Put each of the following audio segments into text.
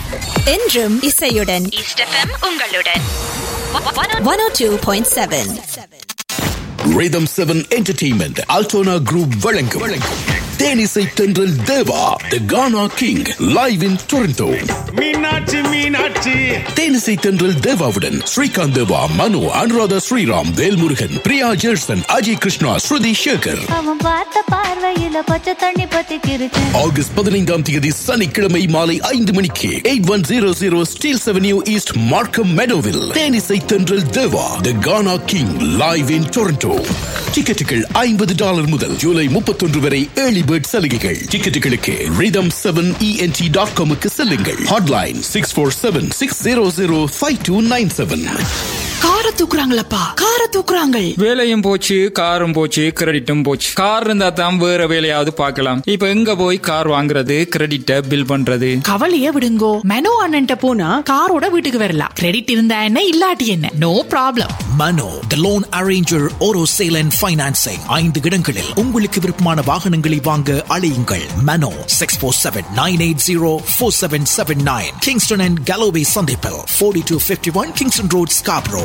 என்றும் இசையுடன் east FM உங்களுடன் 102.7 Rhythm 7 Entertainment Altona Group வழங்கும் தேனிசை தென்றல் தேவா The Ghana King live in Toronto. Meenakshi தேனிசை தென்றல் தேவாவுடன் ஸ்ரீகாந்த் தேவா, மனு, அனுராதா ஸ்ரீராம், வேல்முருகன், பிரியா ஜெர்சன், அஜய் கிருஷ்ணா, ஸ்ருதி சேகர். ஆகஸ்ட் 15 சனிக்கிழமை மாலை 5 மணிக்கு 8100 Steeles Avenue East, Markham Meadowville. தேனிசை தென்றல் தேவா The Ghana King live in Toronto. டிக்கெட்டுகள் $50 முதல் ஜூலை 31 வரை ஏர்லி பேர்ட் சலுகைகள். டிக்கெட்டுகளுக்கு rhythm7ent.com க்கு செல்லுங்கள். ஹாட்லைன் 647-600-5297. காரை தூக்குறாங்களப்பா, காரை தூக்குறாங்க. வேலையும் போச்சு, காரும் போச்சு, கிரெடிட்டும் போச்சு. கார் இருந்தா தான் வேற வேலையாவது பார்க்கலாம். இப்ப எங்க போய் கார் வாங்குறது, கிரெடிட்ட பில் பண்றது? கவலையே விடுங்கோ. மெனோ அண்ணன்ட்ட போனா காரோட வீட்டுக்கு வரலாம். கிரெடிட் இருந்தா என்ன, இல்லாட்டி என்ன, no problem. Mano the loan arranger, auto sale and financing. 5 இடங்களில் உங்களுக்கு விருப்பமான வாகனங்களை வாங்க அழையுங்கள். மனோ 647-980-4779. கிங்ஸ்டன் அண்ட் கலோவே சந்திப்பில் 4251 கிங்ஸ்டன் ரோட், ஸ்காப்ரோ.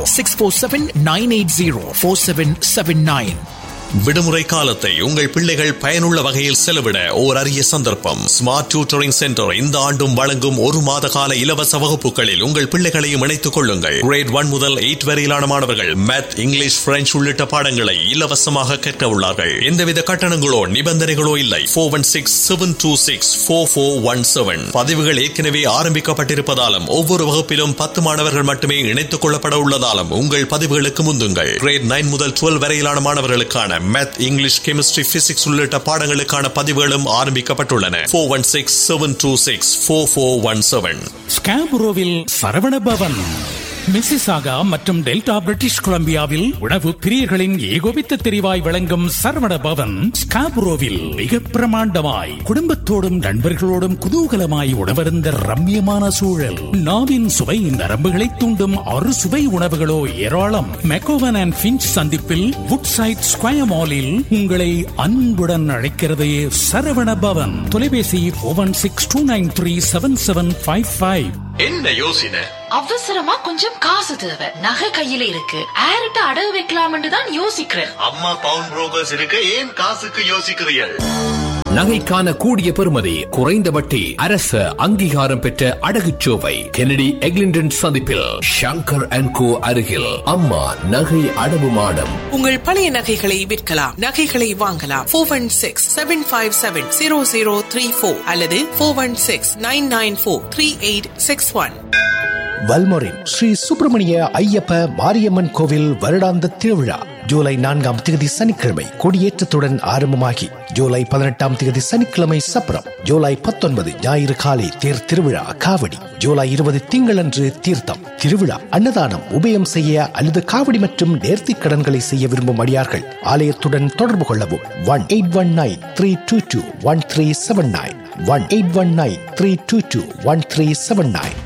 647-980-4779. விடுமுறை காலத்தை உங்கள் பிள்ளைகள் பயனுள்ள வகையில் செலவிட ஓர் அரிய சந்தர்ப்பம். ஸ்மார்ட் டியூட்டரிங் சென்டர் இந்த ஆண்டும் வழங்கும் 1 மாத கால இலவச வகுப்புகளில் உங்கள் பிள்ளைகளையும் இணைத்துக் கொள்ளுங்கள். கிரேட் 1 முதல் 8 வரையிலான மாணவர்கள் மேத், இங்கிலீஷ், பிரெஞ்சு உள்ளிட்ட பாடங்களை இலவசமாக கற்க உள்ளார்கள். எந்தவித கட்டணங்களோ நிபந்தனைகளோ இல்லை. 416-726-4417. பதிவுகள் ஏற்கனவே ஆரம்பிக்கப்பட்டிருப்பதாலும் ஒவ்வொரு வகுப்பிலும் 10 மாணவர்கள் மட்டுமே இணைத்துக் கொள்ளப்பட உள்ளதாலும் உங்கள் பதிவுகளுக்கு முந்துங்கள். கிரேட் 9 முதல் 12 வரையிலான மாணவர்களுக்கான மேத், இங்கிலீஷ், கெமிஸ்ட்ரி, பிசிக்ஸ் உள்ளிட்ட பாடங்களுக்கான பதிவுகளும் ஆரம்பிக்கப்பட்டுள்ளன. 416-726-4417. ஸ்காபுரோவில் சரவண பவன், மிசிசாகா மற்றும் டெல்டா பிரிட்டிஷ் கொலம்பியாவில் உணவு பிரியர்களின் ஏகோபித்த தெரிவாய் வழங்கும் சரவண பவன் ஸ்காபுரோவில் மிக பிரமாண்டமாய் குடும்பத்தோடும் நண்பர்களோடும் குதூகலமாய் உணவருந்த ரம்மியமான சூழல். நாவின் சுவை நரம்புகளை தூண்டும் 6 சுவை உணவுகளோ ஏராளம். மெக்கோவன் அண்ட் பிஞ்ச் சந்திப்பில் வுட்சைட் ஸ்கொயர் மாலில் உங்களை அன்புடன் அழைக்கிறது சரவண பவன். தொலைபேசி 416-293-7755. என்ன யோசனை? அவசரமா கொஞ்சம் காசு தேவை, நகை கையில இருக்கு, யார்கிட்ட அடகு வைக்கலாம்னு தான் யோசிக்கிறேன். அம்மா பவுன் புரோக்கர்ஸ் இருக்க, ஏன் காசுக்கு யோசிக்கிறீர்கள்? நகைக்கான கூடிய பெறுமதி, குறைந்த வட்டி, அரசு அங்கீகாரம் பெற்ற அடகுச்சோவை கெனடி எக்லிண்டன் சந்திப்பில் ஷங்கர் அண்ட் கோ அருகில் அம்மா நகை அடவு மாடம். உங்கள் பழைய நகைகளை விற்கலாம், நகைகளை வாங்கலாம். 416-757-0034 அல்லது 416-994-3861. வல்மொரின் ஸ்ரீ சுப்பிரமணிய ஐயப்ப மாரியம்மன் கோவில் வருடாந்த திருவிழா ஜூலை 4 சனிக்கிழமை கொடியேற்றத்துடன் ஆரம்பமாகி ஜூலை 18 சனிக்கிழமை சப்பரம், ஜூலை 19 ஞாயிறு காலை தேர் திருவிழா காவடி, ஜூலை 20 திங்களன்று தீர்த்தம் திருவிழா, அன்னதானம், உபயம் செய்ய அல்லது காவடி மற்றும் நேர்த்திக் கடன்களை செய்ய விரும்பும் அடியார்கள் ஆலயத்துடன் தொடர்பு கொள்ளவும். 1-819-322-1379 1-819-322-1379.